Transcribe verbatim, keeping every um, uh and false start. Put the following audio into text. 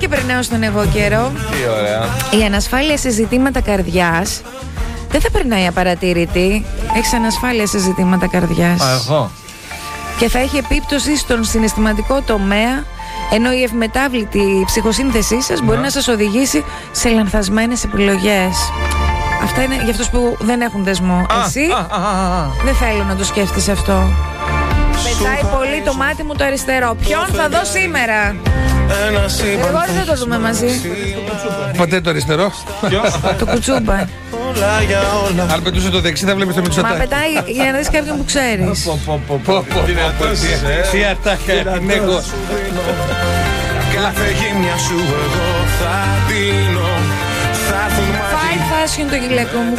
περνάω στον εγώ καιρό. Τι ωραία. Η ανασφάλεια σε ζητήματα καρδιάς δεν θα περνάει απαρατήρητη. Έχεις ανασφάλεια σε ζητήματα καρδιάς. Α, εγώ. Και θα έχει επίπτωση στον συναισθηματικό τομέα, ενώ η ευμετάβλητη ψυχοσύνθεσή σας μπορεί Ναι. να σας οδηγήσει σε λανθασμένες επιλογές. Αυτά είναι για αυτούς που δεν έχουν δεσμό. Α, Εσύ α, α, α, α. δεν θέλω να το σκέφτεσαι αυτό. Πετάει πολύ το μάτι μου το αριστερό. Ποιον θα δω σήμερα? Εγώ δεν θα το δούμε μαζί. Ποτέ το αριστερό. Το κουτσούμπα. Αν πετούσε το δεξί θα βλέπεις το Μα Μητσοτάκη. πετάει για να δεις κάποιον που ξέρεις. Πω, πω, πω, πω, πω, πω, τι- Τι ατάκα είναι εγώ. Κάθε γύμνια σου εγώ θα δίνω. Θα έρθουν Fine fashion το γυλαίκο μου.